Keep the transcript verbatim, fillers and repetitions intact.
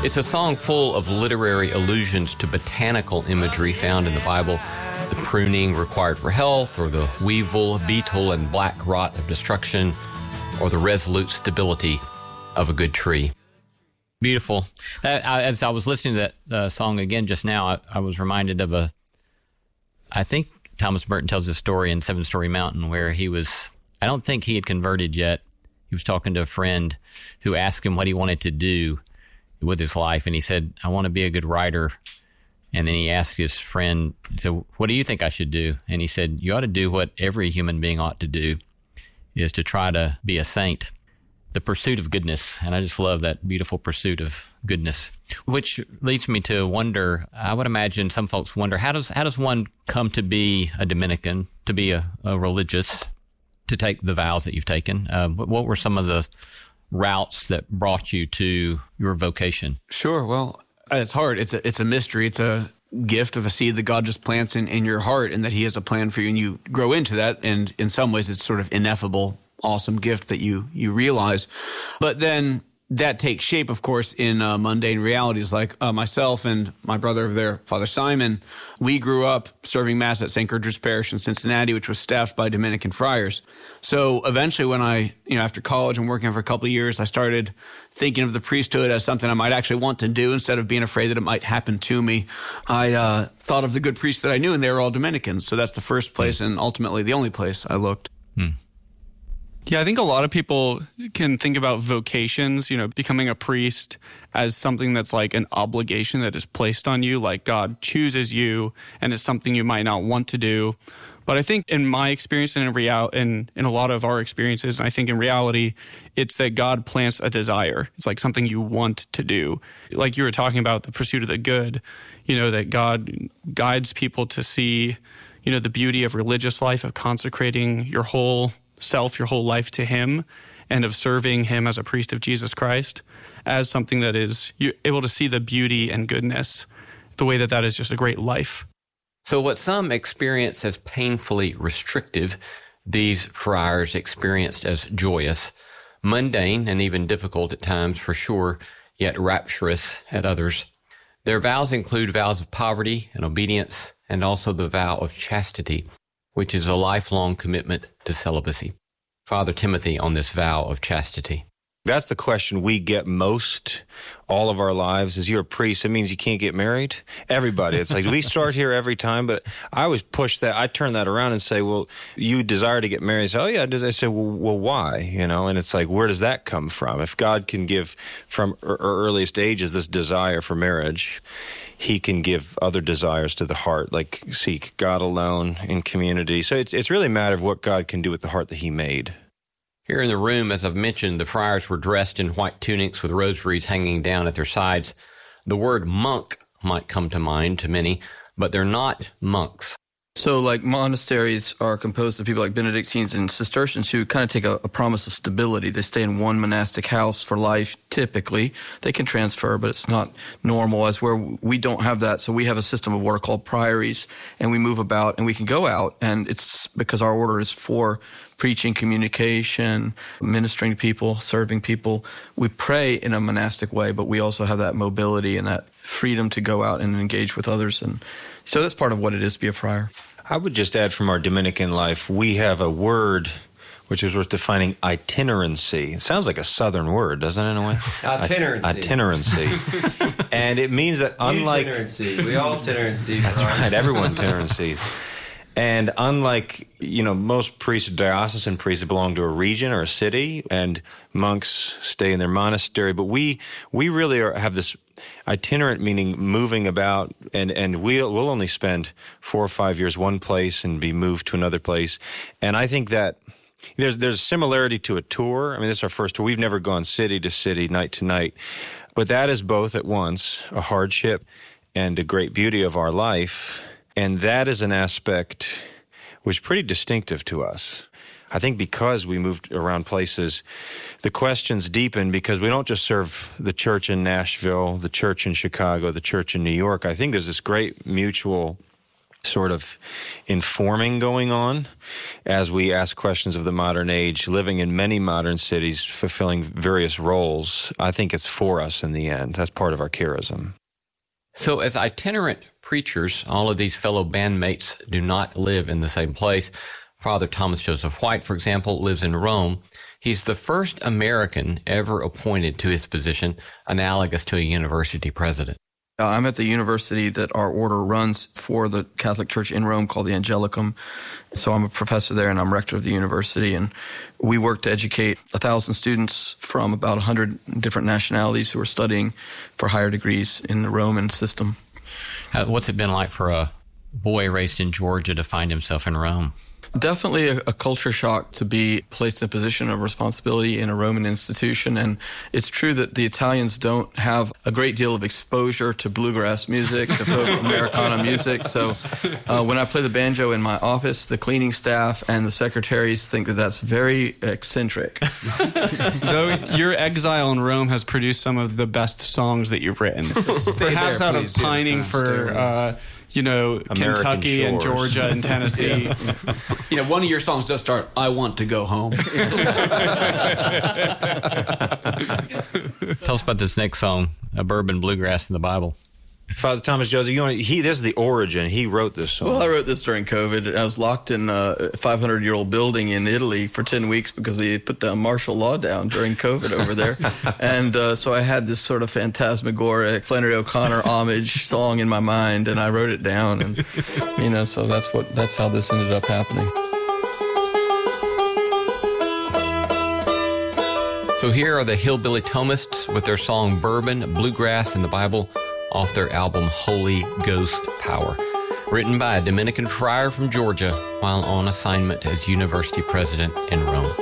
It's a song full of literary allusions to botanical imagery found in the Bible, the pruning required for health, or the weevil, beetle, and black rot of destruction, or the resolute stability of a good tree. Beautiful. As I was listening to that uh, song again just now, I, I was reminded of a, I think Thomas Merton tells a story in Seven Story Mountain where he was, I don't think he had converted yet. He was talking to a friend who asked him what he wanted to do with his life, and he said, I want to be a good writer. And then he asked his friend, so what do you think I should do? And he said, you ought to do what every human being ought to do, is to try to be a saint. The pursuit of goodness. And I just love that beautiful pursuit of goodness, which leads me to wonder, I would imagine some folks wonder, how does how does one come to be a Dominican, to be a, a religious, to take the vows that you've taken? Uh, what, what were some of the routes that brought you to your vocation? Sure. Well, it's hard. It's a, it's a mystery. It's a gift of a seed that God just plants in, in your heart, and that he has a plan for you, and you grow into that. And in some ways, it's sort of ineffable, awesome gift that you you realize. But then that takes shape, of course, in uh, mundane realities. Like uh, myself and my brother over there, Father Simon, we grew up serving Mass at Saint Gertrude's Parish in Cincinnati, which was staffed by Dominican friars. So eventually when I, you know, after college and working for a couple of years, I started thinking of the priesthood as something I might actually want to do instead of being afraid that it might happen to me. I uh, thought of the good priests that I knew, and they were all Dominicans. So that's the first place and ultimately the only place I looked. Hmm. Yeah, I think a lot of people can think about vocations, you know, becoming a priest as something that's like an obligation that is placed on you, like God chooses you and it's something you might not want to do. But I think in my experience and in, real, in, in a lot of our experiences, and I think in reality, it's that God plants a desire. It's like something you want to do. Like you were talking about the pursuit of the good, you know, that God guides people to see, you know, the beauty of religious life, of consecrating your whole self, your whole life to him, and of serving him as a priest of Jesus Christ as something that is you're able to see the beauty and goodness, the way that that is just a great life. So what some experience as painfully restrictive, these friars experienced as joyous, mundane, and even difficult at times for sure, yet rapturous at others. Their vows include vows of poverty and obedience, and also the vow of chastity, which is a lifelong commitment to celibacy. Father Timothy on this vow of chastity. That's the question we get most all of our lives is, you're a priest, it means you can't get married? Everybody. It's like, we start here every time, but I always push that. I turn that around and say, well, you desire to get married. I say, oh, yeah. I say, well, well, why? You know, and it's like, where does that come from? If God can give from our earliest ages this desire for marriage, he can give other desires to the heart, like seek God alone in community. So it's it's really a matter of what God can do with the heart that he made. Here in the room, as I've mentioned, the friars were dressed in white tunics with rosaries hanging down at their sides. The word monk might come to mind to many, but they're not monks. So like monasteries are composed of people like Benedictines and Cistercians who kind of take a, a promise of stability. They stay in one monastic house for life, typically. They can transfer, but it's not normal, as where we don't have that. So we have a system of what are called priories, and we move about, and we can go out, and it's because our order is for preaching, communication, ministering to people, serving people. We pray in a monastic way, but we also have that mobility and that freedom to go out and engage with others. And so that's part of what it is to be a friar. I would just add from our Dominican life, we have a word which is worth defining, itinerancy. It sounds like a southern word, doesn't it, in a way? Itinerancy. Itinerancy. And it means that unlike... Itinerancy. We all itinerancy. That's right, everyone itinerancies. And unlike, you know, most priests, diocesan priests belong to a region or a city, and monks stay in their monastery, but we we really are, have this itinerant, meaning moving about, and, and we'll, we'll only spend four or five years one place and be moved to another place. And I think that there's there's similarity to a tour. I mean, this is our first tour. We've never gone city to city, night to night. But that is both at once a hardship and a great beauty of our life. And that is an aspect which is pretty distinctive to us. I think because we moved around places, the questions deepen because we don't just serve the church in Nashville, the church in Chicago, the church in New York. I think there's this great mutual sort of informing going on as we ask questions of the modern age, living in many modern cities, fulfilling various roles. I think it's for us in the end. That's part of our charism. So as itinerant preachers, all of these fellow bandmates do not live in the same place. Father Thomas Joseph White, for example, lives in Rome. He's the first American ever appointed to his position, analogous to a university president. Uh, I'm at the university that our order runs for the Catholic Church in Rome called the Angelicum. So I'm a professor there and I'm rector of the university. And we work to educate a thousand students from about a hundred different nationalities who are studying for higher degrees in the Roman system. Uh, what's it been like for a boy raised in Georgia to find himself in Rome? Definitely a, a culture shock to be placed in a position of responsibility in a Roman institution. And it's true that the Italians don't have a great deal of exposure to bluegrass music, to folk Americana music. So uh, when I play the banjo in my office, the cleaning staff and the secretaries think that that's very eccentric. Though your exile in Rome has produced some of the best songs that you've written. Perhaps there, out please. of Yeah, pining just kinda for... stay Uh, you know, American Kentucky and shores. Georgia and Tennessee. You know, one of your songs does start, I want to go home. Tell us about this next song, A Bourbon Bluegrass in the Bible. Father Thomas Joseph, you want he this is the origin. He wrote this song. Well, I wrote this during COVID. I was locked in a five hundred year old building in Italy for ten weeks because they put the martial law down during COVID over there. And uh, so I had this sort of phantasmagoric Flannery O'Connor homage song in my mind, and I wrote it down. And, you know, so that's what that's how this ended up happening. So here are the Hillbilly Thomists with their song Bourbon Bluegrass in the Bible, off their album Holy Ghost Power, written by a Dominican friar from Georgia while on assignment as university president in Rome.